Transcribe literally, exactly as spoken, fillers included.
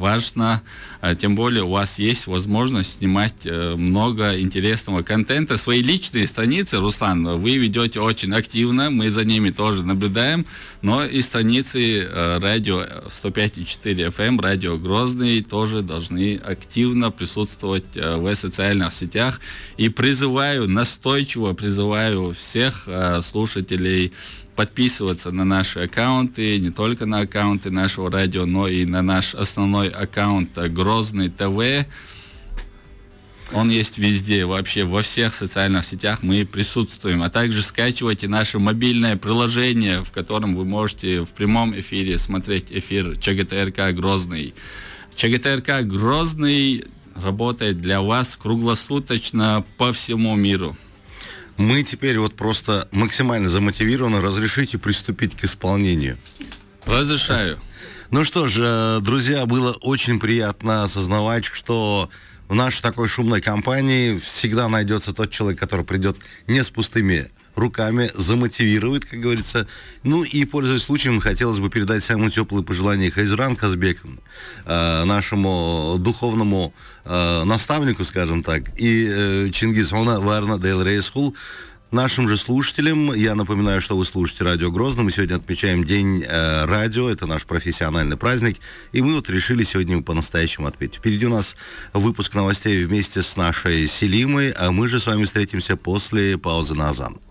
важно. Тем более у вас есть возможность снимать много интересного контента. Свои личные страницы, Руслан, вы ведете очень активно, мы за ними тоже наблюдаем, но и страницы радио сто пять и четыре эф эм, радио Грозный, тоже должны активно присутствовать в социальных сетях. И призываю, настойчиво призываю всех слушателей подписываться на наши аккаунты, не только на аккаунты нашего радио, но и на наш основной аккаунт Грозный ТВ. Он есть везде, вообще во всех социальных сетях мы присутствуем. А также скачивайте наше мобильное приложение, в котором вы можете в прямом эфире смотреть эфир ЧГТРК Грозный. ЧГТРК Грозный работает для вас круглосуточно по всему миру. Мы теперь вот просто максимально замотивированы. Разрешите приступить к исполнению? Разрешаю. Ну что ж, друзья, было очень приятно осознавать, что в нашей такой шумной компании всегда найдется тот человек, который придет не с пустыми руками, замотивирует, как говорится. Ну и, пользуясь случаем, хотелось бы передать самые теплые пожелания Хайзуран Казбековне, э, нашему духовному э, наставнику, скажем так, и э, Чингисона Варна Дейл Рейсхул. Нашим же слушателям я напоминаю, что вы слушаете радио Грозный. Мы сегодня отмечаем День э, радио, это наш профессиональный праздник, и мы вот решили сегодня его по-настоящему отметить. Впереди у нас выпуск новостей вместе с нашей Селимой, а мы же с вами встретимся после паузы на азан.